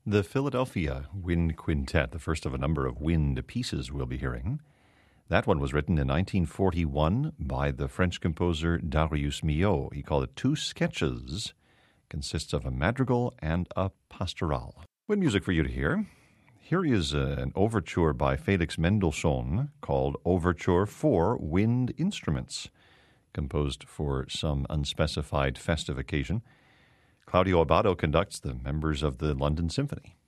The Philadelphia Wind Quintet, the first of a number of wind pieces we'll be hearing. That one was written in 1941 by the French composer Darius Milhaud. He called it Two Sketches. Consists of a madrigal and a pastoral. Wind music for you to hear. Here is an overture by Felix Mendelssohn called Overture for Wind Instruments, composed for some unspecified festive occasion. Claudio Abbado conducts the members of the London Symphony.